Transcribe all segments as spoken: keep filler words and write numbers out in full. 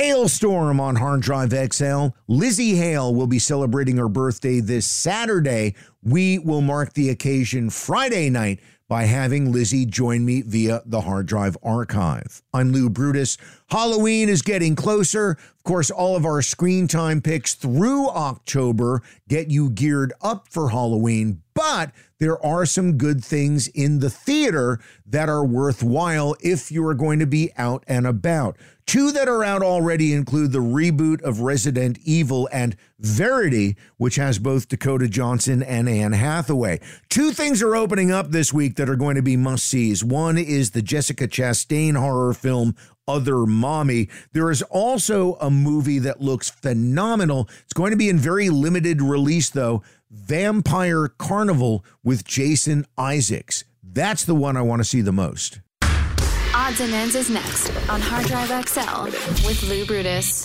Hailstorm on Hard Drive X L. Lzzy Hale will be celebrating her birthday this Saturday. We will mark the occasion Friday night by having Lizzie join me via the Hard Drive Archive. I'm Lou Brutus. Halloween is getting closer. Of course, all of our screen time picks through October get you geared up for Halloween, but there are some good things in the theater that are worthwhile if you are going to be out and about. Two that are out already include the reboot of Resident Evil and Verity, which has both Dakota Johnson and Anne Hathaway. Two things are opening up this week that are going to be must-sees. One is the Jessica Chastain horror film Other Mommy. There is also a movie that looks phenomenal. It's going to be in very limited release, though. Vampire Carnival with Jason Isaacs. That's the one I want to see the most. Odds and Ends is next on Hard Drive X L with Lou Brutus.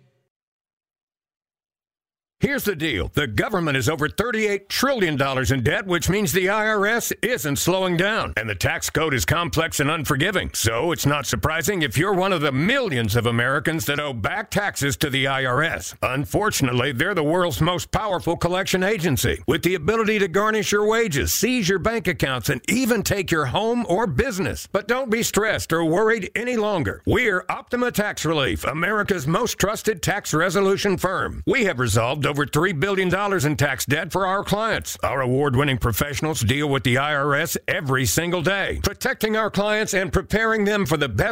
Here's the deal. The government is over thirty-eight trillion dollars in debt, which means the I R S isn't slowing down. And the tax code is complex and unforgiving. So it's not surprising if you're one of the millions of Americans that owe back taxes to the I R S. Unfortunately, they're the world's most powerful collection agency, with the ability to garnish your wages, seize your bank accounts, and even take your home or business. But don't be stressed or worried any longer. We're Optima Tax Relief, America's most trusted tax resolution firm. We have resolved over three billion dollars in tax debt for our clients. Our award-winning professionals deal with the I R S every single day, protecting our clients and preparing them for the best